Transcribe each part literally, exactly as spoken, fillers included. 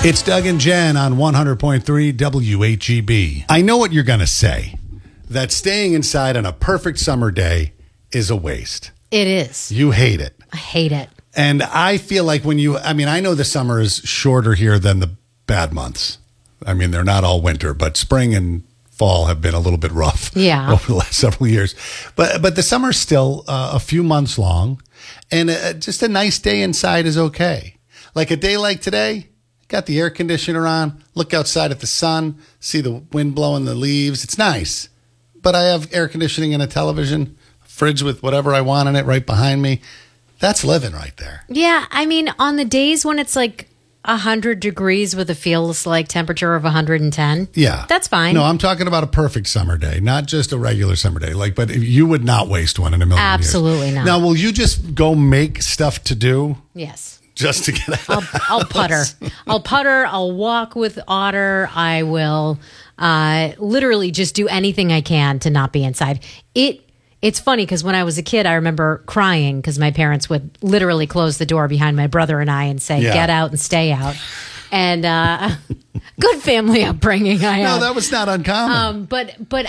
It's Doug and Jen on one hundred point three W H E B. I know what you're going to say, that staying inside on a perfect summer day is a waste. It is. You hate it. I hate it. And I feel like when you, I mean, I know the summer is shorter here than the bad months. I mean, they're not all winter, but spring and fall have been a little bit rough yeah. over the last several years. But but the summer's still uh, a few months long, and uh, just a nice day inside is okay. Like a day like today, got the air conditioner on, look outside at the sun, see the wind blowing the leaves. It's nice. But I have air conditioning and a television, a fridge with whatever I want in it right behind me. That's living right there. Yeah, I mean, on the days when it's like one hundred degrees with a feels like temperature of one hundred ten. Yeah. That's fine. No, I'm talking about a perfect summer day, not just a regular summer day. Like, but you would not waste one in a million Absolutely years. not. Now, will you just go make stuff to do? Yes. Just to get out I'll, of the I'll house? putter. I'll putter. I'll walk with Otter. I will uh, literally just do anything I can to not be inside. It. It's funny because when I was a kid, I remember crying because my parents would literally close the door behind my brother and I and say, Yeah. get out and stay out. And uh, good family upbringing I No, had. that was not uncommon. Um, but but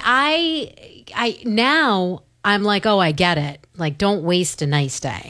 I I now I'm like, oh, I get it. Like, don't waste a nice day.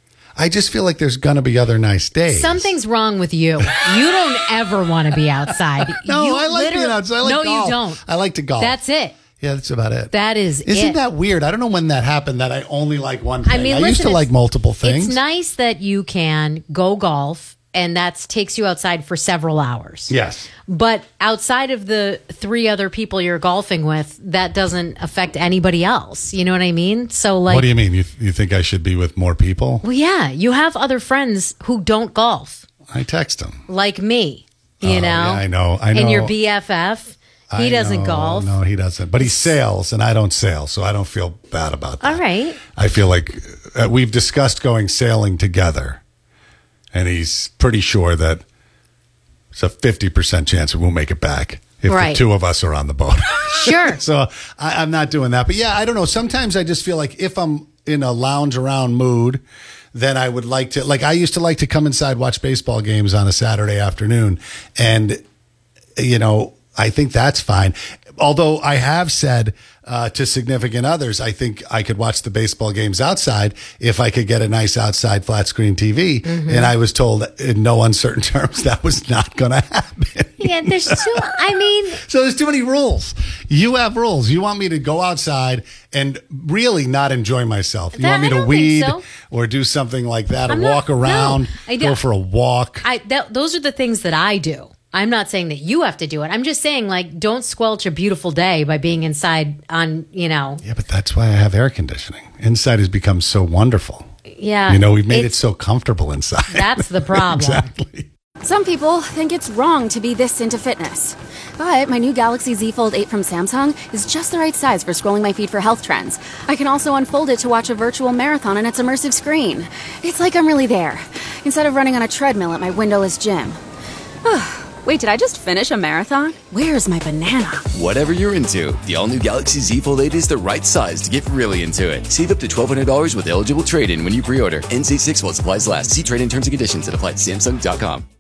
I just feel like there's going to be other nice days. Something's wrong with you. You don't ever want to be outside. No, you I like being literally- outside. I like no, golf. you don't. I like to golf. That's it. Yeah, that's about it. That is Isn't it. that weird? I don't know when that happened that I only like one thing. I mean, I listen, used to like it's- multiple things. It's nice that you can go golf, and that takes you outside for several hours. Yes. But outside of the three other people you're golfing with, that doesn't affect anybody else. You know what I mean? So, like, What do you mean? You you think I should be with more people? well, yeah, you have other friends who don't golf, I text them. like me. You Oh, know, yeah, I know. I know. And your B F F, he I doesn't know. golf. No, he doesn't. But he sails, and I don't sail, so I don't feel bad about that. All right. I feel like uh, we've discussed going sailing together, and he's pretty sure that it's a fifty percent chance that we'll make it back if Right. the two of us are on the boat. Sure. So I, I'm not doing that. But yeah, I don't know. Sometimes I just feel like if I'm in a lounge around mood, then I would like to, like I used to like to come inside, watch baseball games on a Saturday afternoon. And, you know, I think that's fine. Although I have said uh, to significant others, I think I could watch the baseball games outside if I could get a nice outside flat screen T V. Mm-hmm. And I was told in no uncertain terms that was not going to happen. Yeah, there's two. I mean, So there's too many rules. You have rules. You want me to go outside and really not enjoy myself. You That- want me I to don't think weed so. or do something like that, or I'm not- walk around, no, I go don't. for a walk. I that, those are the things that I do. I'm not saying that you have to do it. I'm just saying, like, don't squelch a beautiful day by being inside on, you know. Yeah, but that's why I have air conditioning. Inside has become so wonderful. Yeah. You know, we've made it it's- so comfortable inside. That's the problem. Exactly. Some people think it's wrong to be this into fitness. But my new Galaxy Z Fold eight from Samsung is just the right size for scrolling my feed for health trends. I can also unfold it to watch a virtual marathon on its immersive screen. It's like I'm really there, instead of running on a treadmill at my windowless gym. Wait, did I just finish a marathon? Where's my banana? Whatever you're into, the all-new Galaxy Z Fold eight is the right size to get really into it. Save up to twelve hundred dollars with eligible trade-in when you pre-order. N C six while supplies last. See trade-in terms and conditions that apply at Samsung dot com.